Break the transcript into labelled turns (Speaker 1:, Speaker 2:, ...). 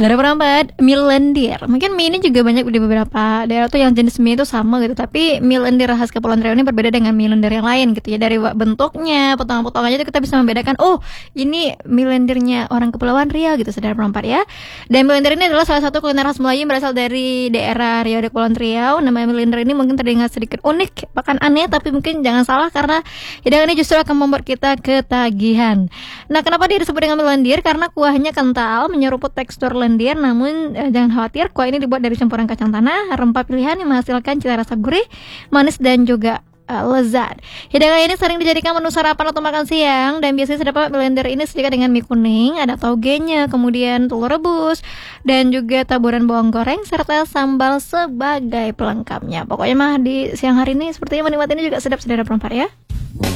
Speaker 1: Saudara perambat, mie lendir. Mungkin mie ini juga banyak di beberapa daerah tuh yang jenis mie itu sama gitu. Tapi mie lendir khas Kepulauan Riau ini berbeda dengan mie lendir yang lain gitu ya. Dari bentuknya, potongan-potongannya itu kita bisa membedakan. Oh, ini mie lendirnya orang Kepulauan Riau gitu, saudara perambat ya. Dan mie lendir ini adalah salah satu kuliner khas Melayu yang berasal dari daerah Riau di Kepulauan Riau. Nama mie lendir ini mungkin terdengar sedikit unik, bahkan aneh, tapi mungkin jangan salah karena hidangan ini justru akan membuat kita ketagihan. Nah, kenapa dia disebut dengan mie lendir? Karena kuahnya kental, menyeruput tekstur lendir, namun jangan khawatir, kuah ini dibuat dari campuran kacang tanah, rempah pilihan yang menghasilkan cita rasa gurih, manis dan juga lezat. Hidangan ini sering dijadikan menu sarapan atau makan siang, dan biasanya terdapat mie lendir ini sedikit dengan mie kuning, ada togenya, kemudian telur rebus, dan juga taburan bawang goreng serta sambal sebagai pelengkapnya. Pokoknya mah di siang hari ini sepertinya menikmatinya juga sedap, saudara perempat ya.